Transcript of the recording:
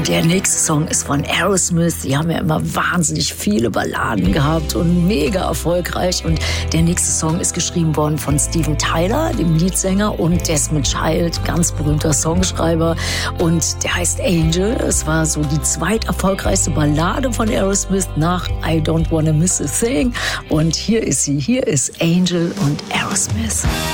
Der nächste Song ist von Aerosmith. Die haben ja immer wahnsinnig viele Balladen gehabt und mega erfolgreich. Und der nächste Song ist geschrieben worden von Steven Tyler, dem Leadsänger, und Desmond Child, ganz berühmter Songschreiber. Und der heißt Angel. Es war so die zweiterfolgreichste Ballade von Aerosmith nach I Don't Wanna Miss a Thing. Und hier ist sie. Hier ist Angel und Aerosmith.